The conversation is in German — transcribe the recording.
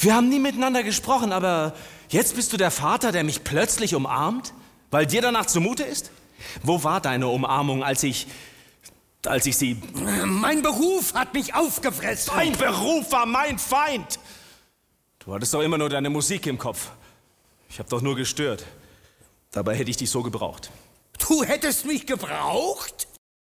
Wir haben nie miteinander gesprochen, aber jetzt bist du der Vater, der mich plötzlich umarmt, weil dir danach zumute ist? Wo war deine Umarmung, als ich sie... Mein Beruf hat mich aufgefressen. Dein Beruf war mein Feind. Du hattest doch immer nur deine Musik im Kopf. Ich habe doch nur gestört. Dabei hätte ich dich so gebraucht. Du hättest mich gebraucht?